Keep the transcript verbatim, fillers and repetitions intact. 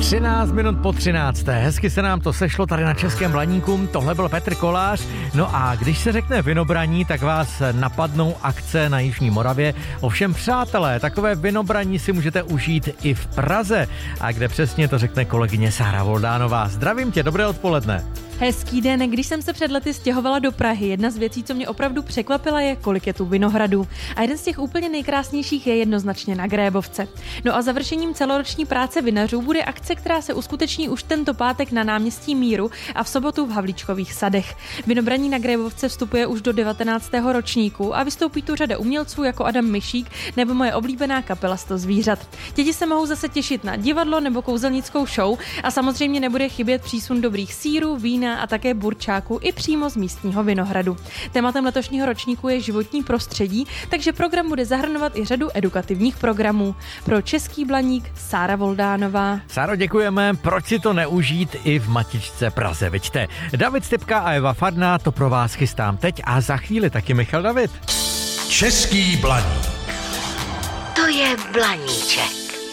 třináct minut po třinácté. Hezky se nám to sešlo tady na Českém Blaníku. Tohle byl Petr Kolář. No a když se řekne vinobraní, tak vás napadnou akce na Jižní Moravě. Ovšem, přátelé, takové vinobraní si můžete užít i v Praze. A kde přesně, to řekne kolegyně Sára Voldánová. Zdravím tě, dobré odpoledne. Hezký den, když jsem se před lety stěhovala do Prahy, jedna z věcí, co mě opravdu překvapila, je, kolik je tu vinohradů. A jeden z těch úplně nejkrásnějších je jednoznačně na Grébovce. No a završením celoroční práce vinařů bude akce, která se uskuteční už tento pátek na náměstí Míru a v sobotu v Havlíčkových sadech. Vinobraní na Grébovce vstupuje už do devatenáctého ročníku a vystoupí tu řada umělců jako Adam Myšík nebo moje oblíbená kapela Sto zvířat. Děti se mohou zase těšit na divadlo nebo kouzelnickou show a samozřejmě nebude chybět přísun dobrých sýrů, vína a také burčáků i přímo z místního vinohradu. Tématem letošního ročníku je životní prostředí, takže program bude zahrnovat i řadu edukativních programů. Pro Český Blaník Sára Voldánová. Sáro, děkujeme. Proč si to neužít i v Matičce Praze? Veďte, David Stepka a Eva Farná to pro vás chystám teď a za chvíli taky Michal David. Český Blaník. To je Blaníček.